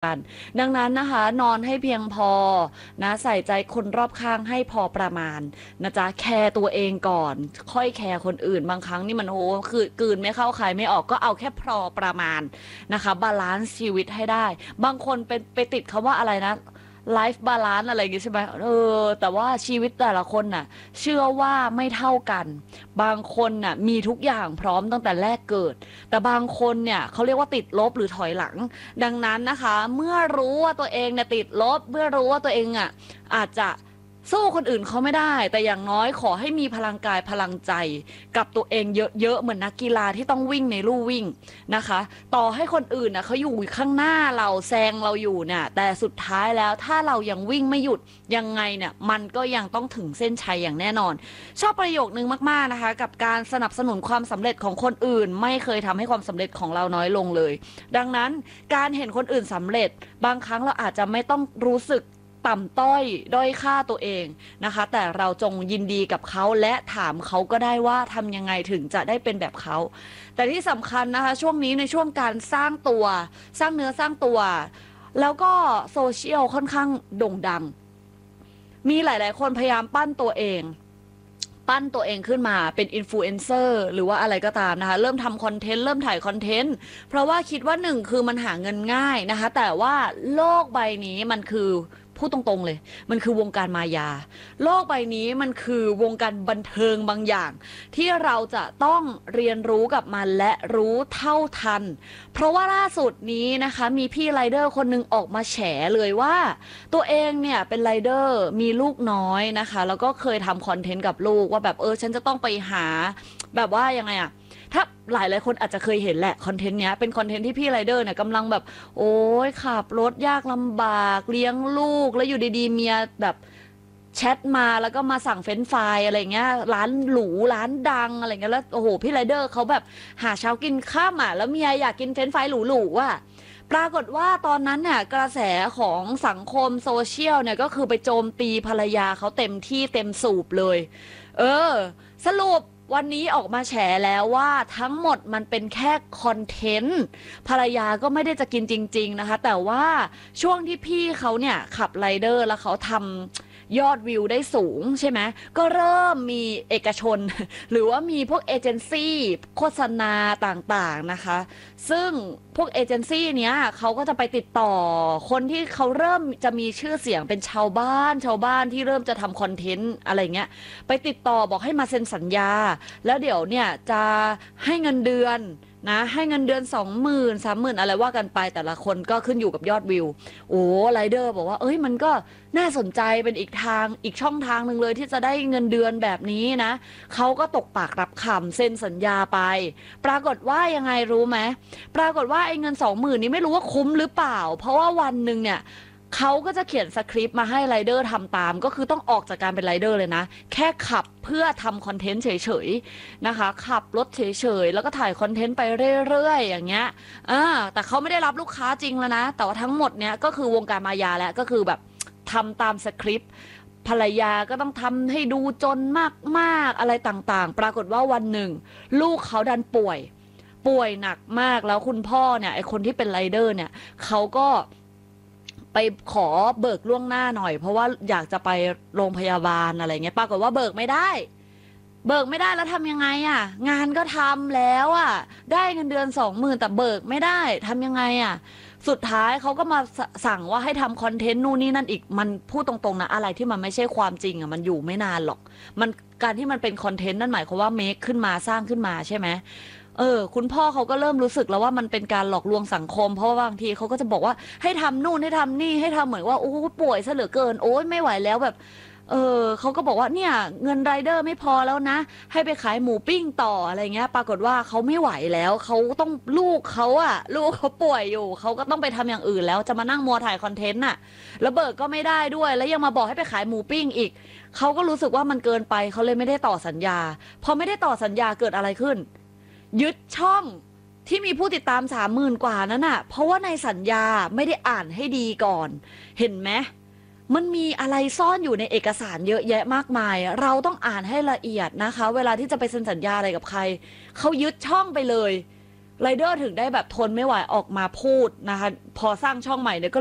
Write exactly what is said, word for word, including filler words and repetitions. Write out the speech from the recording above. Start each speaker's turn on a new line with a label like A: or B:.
A: กันดังนั้นนะคะนอนให้เพียงพอนะใส่ใจคนรอบข้างให้พอประมาณนะจ๊ะแคร์ตัวเองก่อนค่อยแคร์คนอื่นบางครั้งนี่มันโอ้คือกลืนไม่เข้าใครไม่ออกก็เอาแค่พอประมาณนะคะบาลานซ์ชีวิตให้ได้บางคนเป็นไปติดคำว่าอะไรนะไลฟ์บาลานซ์อะไรอย่างงี้ใช่ไหมเออแต่ว่าชีวิตแต่ละคนน่ะเชื่อว่าไม่เท่ากันบางคนน่ะมีทุกอย่างพร้อมตั้งแต่แรกเกิดแต่บางคนเนี่ยเขาเรียกว่าติดลบหรือถอยหลังดังนั้นนะคะเมื่อรู้ว่าตัวเองเนี่ยติดลบเมื่อรู้ว่าตัวเองอ่ะอาจจะสู้คนอื่นเขาไม่ได้แต่อย่างน้อยขอให้มีพลังกายพลังใจกับตัวเองเยอะๆเหมือนนักกีฬาที่ต้องวิ่งในลู่วิ่งนะคะต่อให้คนอื่นนะเขาอยู่ข้างหน้าเราแซงเราอยู่เนี่ยแต่สุดท้ายแล้วถ้าเรายังวิ่งไม่หยุดยังไงเนี่ยมันก็ยังต้องถึงเส้นชัยอย่างแน่นอนชอบประโยคนึงมากๆนะคะกับการสนับสนุนความสำเร็จของคนอื่นไม่เคยทำให้ความสำเร็จของเราน้อยลงเลยดังนั้นการเห็นคนอื่นสำเร็จบางครั้งเราอาจจะไม่ต้องรู้สึกต่ำต้อยด้อยค่าตัวเองนะคะแต่เราจงยินดีกับเขาและถามเขาก็ได้ว่าทำยังไงถึงจะได้เป็นแบบเขาแต่ที่สำคัญนะคะช่วงนี้ในช่วงการสร้างตัวสร้างเนื้อสร้างตัวแล้วก็โซเชียลค่อนข้างโด่งดังมีหลายๆคนพยายามปั้นตัวเองปั้นตัวเองขึ้นมาเป็นอินฟลูเอนเซอร์หรือว่าอะไรก็ตามนะคะเริ่มทำคอนเทนต์เริ่มถ่ายคอนเทนต์เพราะว่าคิดว่าหนึ่งคือมันหาเงินง่ายนะคะแต่ว่าโลกใบนี้มันคือพูดตรงๆเลยมันคือวงการมายาโลกใบนี้มันคือวงการบันเทิงบางอย่างที่เราจะต้องเรียนรู้กับมันและรู้เท่าทันเพราะว่าล่าสุดนี้นะคะมีพี่ไรเดอร์คนหนึ่งออกมาแฉเลยว่าตัวเองเนี่ยเป็นไรเดอร์มีลูกน้อยนะคะแล้วก็เคยทำคอนเทนต์กับลูกว่าแบบเออฉันจะต้องไปหาแบบว่ายังไงอะถ้าหลายหลายคนอาจจะเคยเห็นแหละคอนเทนต์เนี้ยเป็นคอนเทนต์ที่พี่ไรเดอร์เนี่ยกำลังแบบโอ้ยขับรถยากลำบากเลี้ยงลูกแล้วอยู่ดีๆเมียแบบแชทมาแล้วก็มาสั่งเฟรนช์ฟรายอะไรเงี้ยร้านหรูร้านดังอะไรเงี้ยแล้วโอ้โหพี่ไรเดอร์เขาแบบหาเช้ากินข้ามอ่ะแล้วเมียอยากกินเฟรนช์ฟรายหรูๆอ่ะปรากฏว่าตอนนั้นเนี่ยกระแสของสังคมโซเชียลเนี่ยก็คือไปโจมตีภรรยาเขาเต็มที่เต็มสูบเลยเออสรุปวันนี้ออกมาแฉแล้วว่าทั้งหมดมันเป็นแค่คอนเทนต์ภรรยาก็ไม่ได้จะกินจริงๆนะคะแต่ว่าช่วงที่พี่เขาเนี่ยขับไรเดอร์แล้วเขาทำยอดวิวได้สูงใช่ไหมก็เริ่มมีเอกชนหรือว่ามีพวกเอเจนซี่โฆษณาต่างๆนะคะซึ่งพวกเอเจนซี่เนี้ยเขาก็จะไปติดต่อคนที่เขาเริ่มจะมีชื่อเสียงเป็นชาวบ้านชาวบ้านที่เริ่มจะทำคอนเทนต์อะไรเงี้ยไปติดต่อบอกให้มาเซ็นสัญญาแล้วเดี๋ยวเนี่ยจะให้เงินเดือนนะให้เงินเดือนสองหมื่นสามหมื่นอะไรว่ากันไปแต่ละคนก็ขึ้นอยู่กับยอดวิวโอ้ไรเดอร์บอกว่าเอ้ยมันก็น่าสนใจเป็นอีกทางอีกช่องทางหนึ่งเลยที่จะได้เงินเดือนแบบนี้นะเขาก็ตกปากรับคำเซ็นสัญญาไปปรากฏว่ายังไงรู้ไหมปรากฏว่าไอ้เงินสองหมื่นนี้ไม่รู้ว่าคุ้มหรือเปล่าเพราะว่าวันหนึ่งเนี่ยเขาก็จะเขียนสคริปต์มาให้ไรเดอร์ทำตามก็คือต้องออกจากการเป็นไรเดอร์เลยนะแค่ขับเพื่อทำคอนเทนต์เฉยๆนะคะขับรถเฉยๆแล้วก็ถ่ายคอนเทนต์ไปเรื่อยๆอย่างเงี้ยอ่าแต่เขาไม่ได้รับลูกค้าจริงแล้วนะแต่ว่าทั้งหมดเนี้ยก็คือวงการมายาแล้วก็คือแบบทำตามสคริปต์ภรรยาก็ต้องทำให้ดูจนมากๆอะไรต่างๆปรากฏว่าวันหนึ่งลูกเขาดันป่วยป่วยหนักมากแล้วคุณพ่อเนี่ยไอคนที่เป็นไรเดอร์เนี่ยเขาก็ไปขอเบิกล่วงหน้าหน่อยเพราะว่าอยากจะไปโรงพยาบาลอะไรเงี้ยปรากฏว่าเบิกไม่ได้เบิกไม่ได้แล้วทำยังไงอ่ะงานก็ทำแล้วอ่ะได้เงินเดือนสองหมื่นแต่เบิกไม่ได้ทำยังไงอ่ะสุดท้ายเขาก็มาสสั่งว่าให้ทำคอนเทนต์นู่นนี่นั่นอีกมันพูดตรงๆนะอะไรที่มันไม่ใช่ความจริงอ่ะมันอยู่ไม่นานหรอกมันการที่มันเป็นคอนเทนต์นั่นหมายความว่าเมคขึ้นมาสร้างขึ้นมาใช่ไหม เออคุณพ่อเขาก็เริ่มรู้สึกแล้วว่ามันเป็นการหลอกลวงสังคมเพราะว่าบางทีเขาก็จะบอกว่าให้ทำนู่นให้ทำนี่ให้ทำเหมือนว่าโอ้ป่วยซะเหลือเกินโอ้ยไม่ไหวแล้วแบบเออเขาก็บอกว่าเนี่ยเงินไรเดอร์ไม่พอแล้วนะให้ไปขายหมูปิ้งต่ออะไรเงี้ยปรากฏว่าเขาไม่ไหวแล้วเขาต้องลูกเขาอะลูกเขาป่วยอยู่เขาก็ต้องไปทำอย่างอื่นแล้วจะมานั่งมัวถ่ายคอนเทนต์น่ะแล้วเบิกก็ไม่ได้ด้วยแล้วยังมาบอกให้ไปขายหมูปิ้งอีกเขาก็รู้สึกว่ามันเกินไปเขาเลยไม่ได้ต่อสัญญาพอไม่ได้ต่อสัญญาเกิดอะไรขึ้น ยึดช่องที่มีผู้ติดตามสามหมื่นกว่านั้นน่ะเพราะว่าในสัญญาไม่ได้อ่านให้ดีก่อนเห็นไหมมันมีอะไรซ่อนอยู่ในเอกสารเยอะแยะมากมายเราต้องอ่านให้ละเอียดนะคะเวลาที่จะไปเซ็นสัญญาอะไรกับใครเขายึดช่องไปเลยไรเดอร์ถึงได้แบบทนไม่ไหวออกมาพูดนะคะพอสร้างช่องใหม่เนี่ยก็